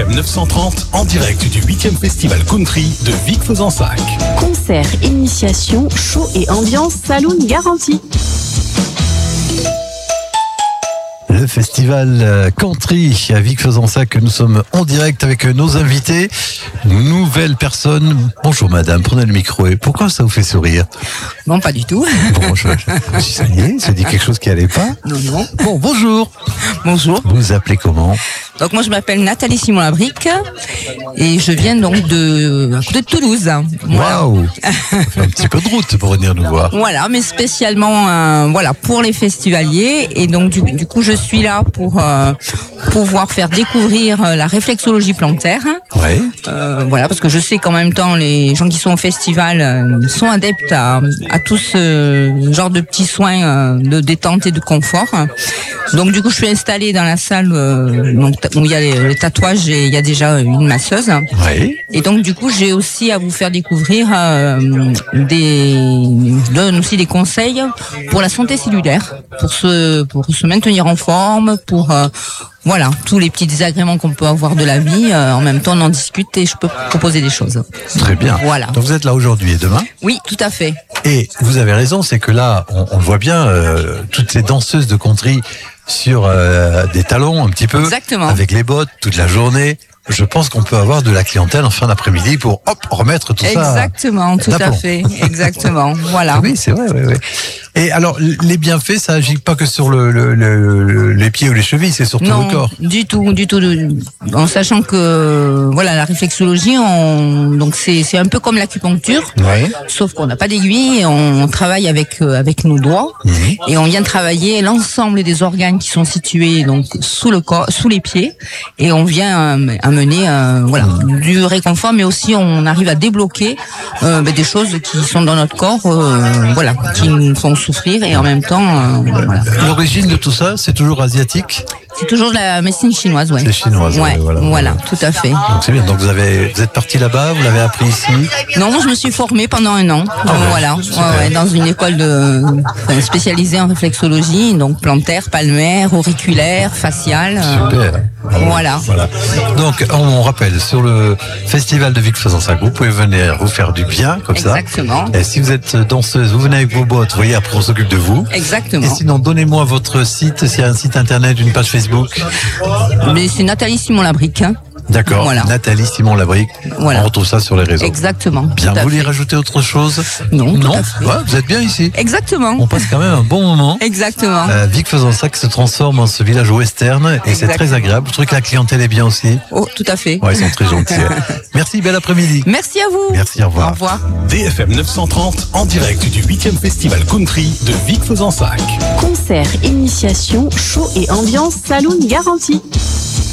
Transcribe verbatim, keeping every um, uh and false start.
M neuf cent trente en direct du huitième Festival Country de Vic-Fezensac. Concert, initiation, show et ambiance saloon garantie. Le festival Country à Vic-Fezensac, nous sommes en direct avec nos invités. Nouvelle personne. Bonjour madame, prenez le micro. Et pourquoi ça vous fait sourire? Non, pas du tout. Bon, je, je, ça y est, ça dit quelque chose qui allait pas? Non, non. Bon, bonjour. Bonjour. Vous vous appelez comment? Donc moi je m'appelle Nathalie Simon-Labrique et je viens donc de, de Toulouse. Waouh. Ça fait un petit peu de route pour venir nous voir. Voilà, mais spécialement euh, voilà pour les festivaliers, et donc du, du coup je suis là pour euh, pouvoir faire découvrir euh, la réflexologie plantaire. Ouais. Euh, voilà, parce que je sais qu'en même temps les gens qui sont au festival euh, sont adeptes à, à tout ce genre de petits soins euh, de détente et de confort. Donc du coup je suis installée dans la salle euh, donc, où il y a les, les tatouages et il y a déjà une masseuse. Ouais. Et donc du coup j'ai aussi à vous faire découvrir euh, des, je donne aussi des conseils pour la santé cellulaire, pour se pour se maintenir en forme, pour euh, voilà, tous les petits désagréments qu'on peut avoir de la vie. Euh, en même temps, on en discute et je peux proposer des choses. Très bien. Voilà. Donc vous êtes là aujourd'hui et demain? Oui, tout à fait. Et vous avez raison, c'est que là, on, on voit bien euh, toutes ces danseuses de country sur euh, des talons un petit peu. Exactement. Avec les bottes toute la journée. Je pense qu'on peut avoir de la clientèle en fin d'après-midi pour hop remettre tout ça. Exactement, tout à fait. Exactement. Voilà. Oui, c'est vrai. Oui, oui. Et alors, les bienfaits, ça agit pas que sur le, le, le, les pieds ou les chevilles, c'est sur tout non, le corps. Du tout, du tout. En sachant que voilà, la réflexologie, on, donc c'est c'est un peu comme l'acupuncture, Ouais. sauf qu'on n'a pas d'aiguille, on travaille avec euh, avec nos doigts Mmh. et on vient travailler l'ensemble des organes qui sont situés donc sous le corps, sous les pieds, et on vient euh, amener euh, voilà du réconfort, mais aussi on arrive à débloquer euh, ben, des choses qui sont dans notre corps, euh, voilà, qui nous font souffrir, et en même temps, euh, voilà. L'origine de tout ça, c'est toujours asiatique. C'est toujours de la médecine chinoise, ouais. C'est chinoise, ouais, ouais, voilà. voilà, tout à fait. Donc c'est bien. Donc vous avez, vous êtes parti là-bas, vous l'avez appris ici. Non, je me suis formée pendant un an, Ah ouais, voilà, super. ouais, ouais, dans une école de enfin, spécialisée en réflexologie, donc plantaire, palmaire, auriculaire, faciale. euh, Super. Voilà. Voilà. Donc, on rappelle, sur le festival de Vic-Fezensac, vous pouvez venir vous faire du bien, comme ça. Exactement. Et si vous êtes danseuse, vous venez avec vos bottes, vous voyez, après on s'occupe de vous. Exactement. Et sinon, donnez-moi votre site, s'il y a un site internet, une page Facebook. Mais c'est Nathalie Simon-Labrique. Hein. D'accord. Voilà. Nathalie Simon-Labrique. Voilà. On retrouve ça sur les réseaux. Exactement. Bien, tout à vous voulez fait. rajouter autre chose? Non, tout Non. à fait. Ouais, vous êtes bien ici. Exactement. On passe quand même un bon moment. Exactement. Euh, Vic-Fezensac se transforme en ce village western et c'est Exactement. très agréable. Je trouve que la clientèle est bien aussi. Oh, tout à fait. Ouais, ils sont très gentils. Merci, bel après-midi. Merci à vous. Merci, au revoir. Au revoir. D F M neuf cent trente en direct du huitième Festival Country de Vic-Fezensac. Concert, initiation, show et ambiance saloon garantie.